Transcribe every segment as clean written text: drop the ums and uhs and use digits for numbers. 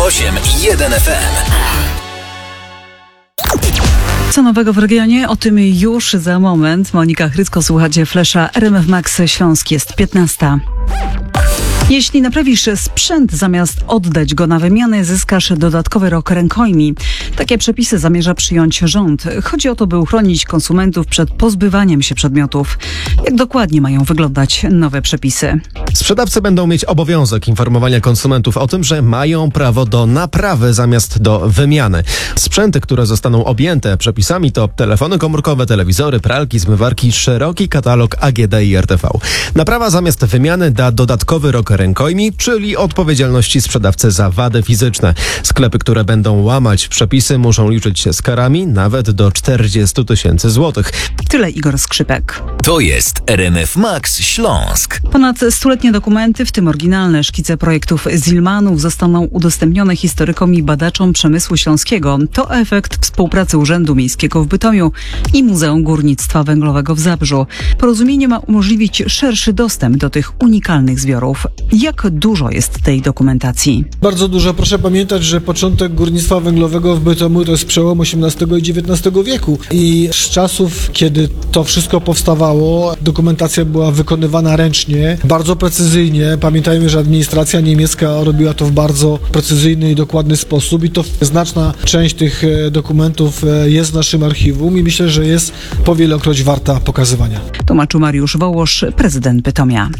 98,1 FM. Co nowego w regionie? O tym już za moment. Monika Chrycko, słuchacie Flesza RMF Max Śląsk, jest 15. Jeśli naprawisz sprzęt, zamiast oddać go na wymianę, zyskasz dodatkowy rok rękojmi. Takie przepisy zamierza przyjąć rząd. Chodzi o to, by uchronić konsumentów przed pozbywaniem się przedmiotów. Jak dokładnie mają wyglądać nowe przepisy? Sprzedawcy będą mieć obowiązek informowania konsumentów o tym, że mają prawo do naprawy zamiast do wymiany. Sprzęty, które zostaną objęte przepisami, to telefony komórkowe, telewizory, pralki, zmywarki, szeroki katalog AGD i RTV. Naprawa zamiast wymiany da dodatkowy rok rękojmi, czyli odpowiedzialności sprzedawcy za wady fizyczne. Sklepy, które będą łamać przepisy, muszą liczyć się z karami nawet do 40 000 złotych. Tyle Igor Skrzypek. To jest RMF Max Śląsk. Ponad stuletnie dokumenty, w tym oryginalne szkice projektów Zillmannów, zostaną udostępnione historykom i badaczom przemysłu śląskiego. To efekt współpracy Urzędu Miejskiego w Bytomiu i Muzeum Górnictwa Węglowego w Zabrzu. Porozumienie ma umożliwić szerszy dostęp do tych unikalnych zbiorów. Jak dużo jest tej dokumentacji? Bardzo dużo. Proszę pamiętać, że początek górnictwa węglowego w Bytomiu to jest przełom XVIII i XIX wieku. I z czasów, kiedy to wszystko powstawało, dokumentacja była wykonywana ręcznie, bardzo precyzyjnie. Pamiętajmy, że administracja niemiecka robiła to w bardzo precyzyjny i dokładny sposób i to znaczna część tych dokumentów jest w naszym archiwum i myślę, że jest powielokroć warta pokazywania. Tłumaczył Mariusz Wołosz, prezydent Bytomia.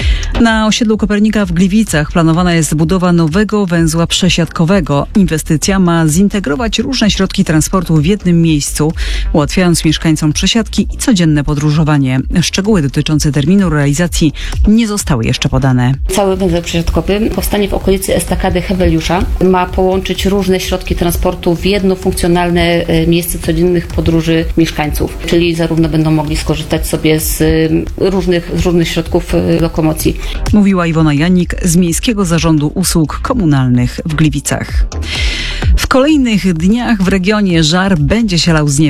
Na osiedlu Kopernika w Gliwicach planowana jest budowa nowego węzła przesiadkowego. Inwestycja ma zintegrować różne środki transportu w jednym miejscu, ułatwiając mieszkańcom przesiadki i codzienne podróżowanie. Szczegóły dotyczące terminu realizacji nie zostały jeszcze podane. Cały węzeł przesiadkowy powstanie w okolicy estakady Heweliusza. Ma połączyć różne środki transportu w jedno funkcjonalne miejsce codziennych podróży mieszkańców. Czyli zarówno będą mogli skorzystać sobie z różnych środków lokomocji. Mówiła Iwona Janik z Miejskiego Zarządu Usług Komunalnych w Gliwicach. W kolejnych dniach w regionie żar będzie się lał z nieba.